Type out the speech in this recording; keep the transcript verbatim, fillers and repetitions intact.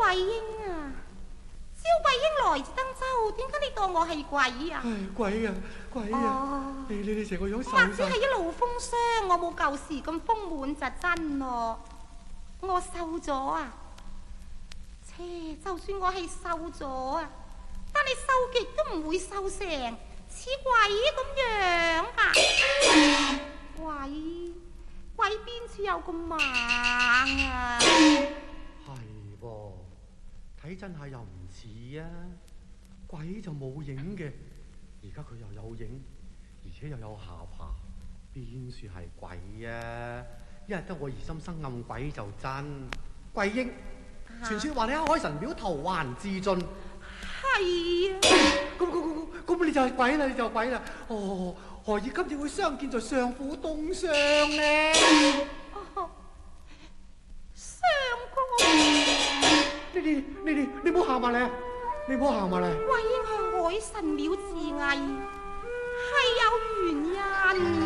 桂英啊，招桂英來自登州，點解你當我係鬼啊？ 唉，鬼啊，鬼啊！ 哦、 你你你成個樣瘦或者晒。 係一路風霜，我冇舊時咁豐滿就真咯。我瘦咗啊！切，就算我係瘦咗啊，但係瘦極都唔會瘦成似鬼咁樣啊！鬼鬼邊處有咁猛啊？ 係噃，睇真下又唔似啊！鬼就冇影嘅，而家佢又有影，而且又有下巴，邊處係鬼啊？一係得我疑心生暗鬼就真。桂英，傳說話你喺海神廟投環自盡。 係啊！ 咁咁咁咁，你就係鬼啦！你就係鬼啦！哦，何以今次會相見在上府東廂呢？ 哦，相公， 你你你你你唔好行埋嚟啊！你唔好行埋嚟。 桂英向海神廟自縊，係有原因。